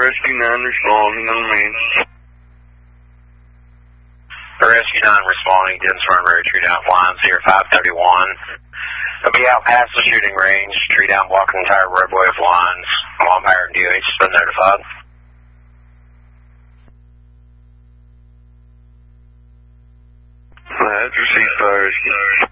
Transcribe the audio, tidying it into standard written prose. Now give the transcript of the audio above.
Rescue 9 responding on me. Rescue 9 responding, Dennis Runway, tree down lines here, 531. I'll be out past the shooting range, tree down blocking the entire roadway of lines. Umpire and DOH has been notified. That's received by Rescue.